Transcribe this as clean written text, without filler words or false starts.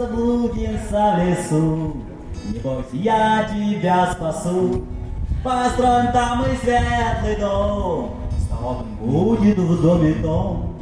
заблудимся в лесу, не бойся, я тебя спасу. Построим там и светлый дом, с тобой будет в доме дом.